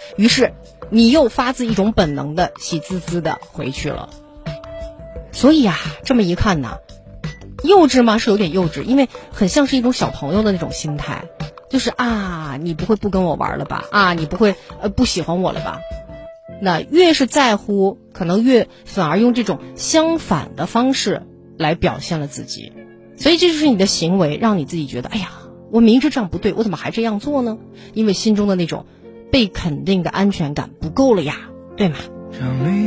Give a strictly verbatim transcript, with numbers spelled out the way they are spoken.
于是你又发自一种本能的喜滋滋的回去了。所以啊，这么一看呢，幼稚吗？是有点幼稚，因为很像是一种小朋友的那种心态，就是啊，你不会不跟我玩了吧？啊，你不会呃不喜欢我了吧？那越是在乎，可能越反而用这种相反的方式来表现了自己。所以这就是你的行为让你自己觉得，哎呀，我明知这样不对，我怎么还这样做呢？因为心中的那种被肯定的安全感不够了呀，对吗？